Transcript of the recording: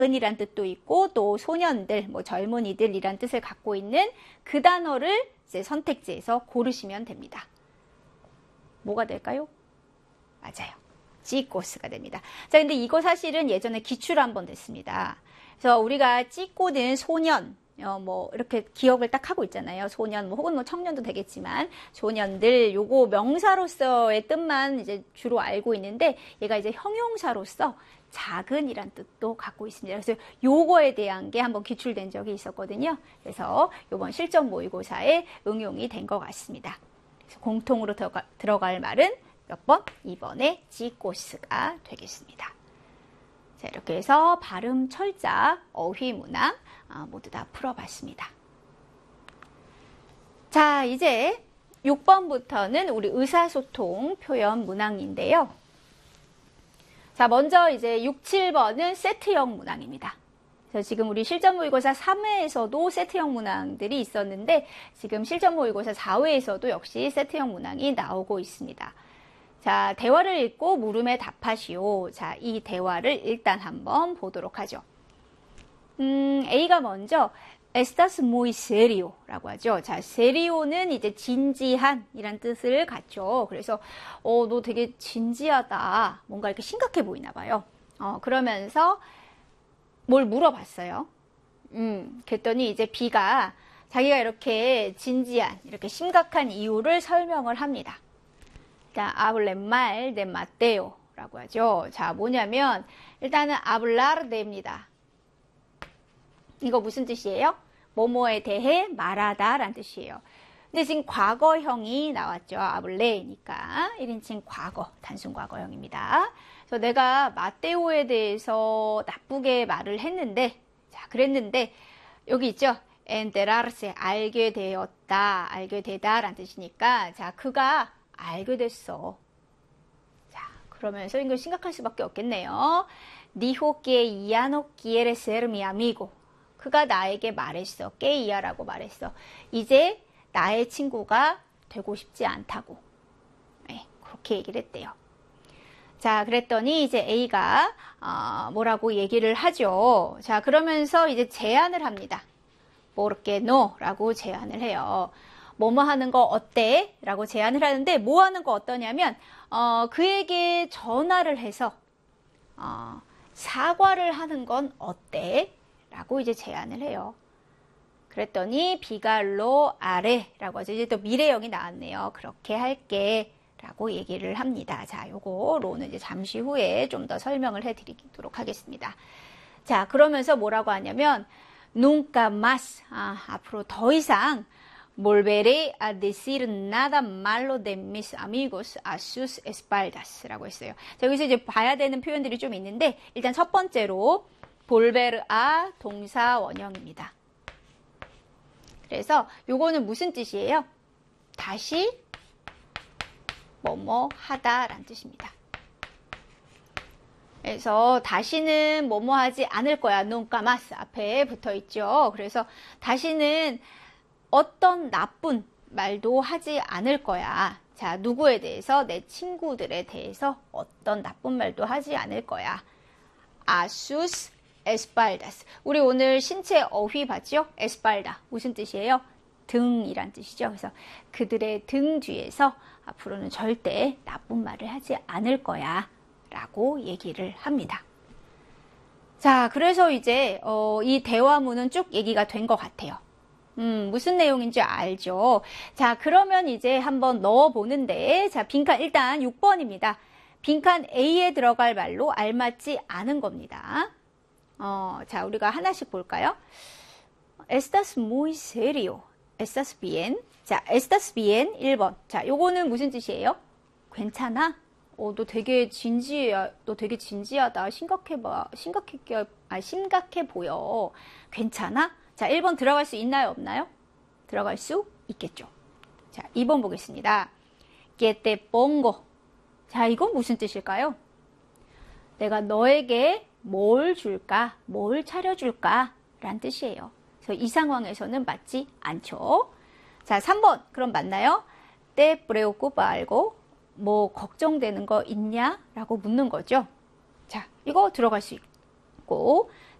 은이란 뜻도 있고 또 소년들, 뭐 젊은이들이란 뜻을 갖고 있는 그 단어를 이제 선택지에서 고르시면 됩니다. 뭐가 될까요? 맞아요. 찌꼬스가 됩니다. 자, 근데 이거 사실은 예전에 기출 한번 됐습니다. 그래서 우리가 찌꼬는 소년, 뭐 이렇게 기억을 딱 하고 있잖아요. 소년, 뭐 혹은 뭐 청년도 되겠지만 소년들 요거 명사로서의 뜻만 이제 주로 알고 있는데 얘가 이제 형용사로서 작은이란 뜻도 갖고 있습니다. 그래서 요거에 대한 게 한번 기출된 적이 있었거든요. 그래서 요번 실전 모의고사에 응용이 된 것 같습니다. 그래서 공통으로 들어갈 말은 몇 번? 2번의 찌꼬스가 되겠습니다. 자, 이렇게 해서 발음, 철자, 어휘, 문항 모두 다 풀어봤습니다. 자, 이제 6번부터는 우리 의사소통 표현 문항인데요. 자, 먼저 이제 6, 7번은 세트형 문항입니다. 그래서 지금 우리 실전 모의고사 3회에서도 세트형 문항들이 있었는데 지금 실전 모의고사 4회에서도 역시 세트형 문항이 나오고 있습니다. 자, 대화를 읽고 물음에 답하시오. 자, 이 대화를 일단 한번 보도록 하죠. A가 먼저 Estás muy serio 라고 하죠. 자, serio는 이제 진지한 이란 뜻을 갖죠. 그래서 너 되게 진지하다. 뭔가 이렇게 심각해 보이나 봐요. 그러면서 뭘 물어봤어요. 그랬더니 이제 B가 자기가 이렇게 진지한, 이렇게 심각한 이유를 설명을 합니다. 자, hablar mal de Mateo 라고 하죠. 자, 뭐냐면 일단은 hablar de입니다. 이거 무슨 뜻이에요? 뭐뭐에 대해 말하다 라는 뜻이에요. 근데 지금 과거형이 나왔죠. hablar니까 1인칭 과거, 단순 과거형입니다. 그래서 내가 마테오에 대해서 나쁘게 말을 했는데, 자, 그랬는데 여기 있죠. enterarse, 알게 되었다, 알게 되다 라는 뜻이니까 자, 그가 알게 됐어. 자, 그러면서 이거 심각할 수밖에 없겠네요. Dijo que ya no quiere ser mi amigo. 그가 나에게 말했어. que ya라고 말했어. 이제 나의 친구가 되고 싶지 않다고. 네, 그렇게 얘기를 했대요. 자, 그랬더니 이제 A가 뭐라고 얘기를 하죠. 자, 그러면서 이제 제안을 합니다. ¿Por qué no? 라고 제안을 해요. 뭐뭐 하는 거 어때? 라고 제안을 하는데 뭐 하는 거 어떠냐면 그에게 전화를 해서 사과를 하는 건 어때? 라고 이제 제안을 해요. 그랬더니 비갈로 아래 라고 하죠. 이제 또 미래형이 나왔네요. 그렇게 할게 라고 얘기를 합니다. 자, 요거 로는 이제 잠시 후에 좀 더 설명을 해드리도록 하겠습니다. 자, 그러면서 뭐라고 하냐면 nunca más, 앞으로 더 이상 volveré a decir nada malo de mis amigos a sus espaldas 라고 했어요. 자, 여기서 이제 봐야 되는 표현들이 좀 있는데 일단 첫 번째로 volver a 동사 원형입니다. 그래서 요거는 무슨 뜻이에요? 다시 뭐뭐 하다 라는 뜻입니다. 그래서 다시는 뭐뭐 하지 않을 거야. nunca más 앞에 붙어 있죠. 그래서 다시는 어떤 나쁜 말도 하지 않을 거야. 자, 누구에 대해서? 내 친구들에 대해서 어떤 나쁜 말도 하지 않을 거야. a sus espaldas. 우리 오늘 신체 어휘 봤죠? espalda. 무슨 뜻이에요? 등이란 뜻이죠. 그래서 그들의 등 뒤에서 앞으로는 절대 나쁜 말을 하지 않을 거야. 라고 얘기를 합니다. 자, 그래서 이제 이 대화문은 쭉 얘기가 된 것 같아요. 무슨 내용인지 알죠? 자, 그러면 이제 한번 넣어보는데, 자, 빈칸 일단 6번입니다. 빈칸 A에 들어갈 말로 알맞지 않은 겁니다. 자, 우리가 하나씩 볼까요? Estás muy serio. Estás bien. 자, Estás bien 1번. 자, 요거는 무슨 뜻이에요? 괜찮아? 너 되게 진지하다. 심각해 보여. 괜찮아? 자, 1번 들어갈 수 있나요? 없나요? 들어갈 수 있겠죠. 자, 2번 보겠습니다. Que te pongo. 자, 이건 무슨 뜻일까요? 내가 너에게 뭘 줄까? 뭘 차려줄까? 라는 뜻이에요. 그래서 이 상황에서는 맞지 않죠. 자, 3번. 그럼 맞나요? Te preocupa algo. 뭐 걱정되는 거 있냐? 라고 묻는 거죠. 자, 이거 들어갈 수 있고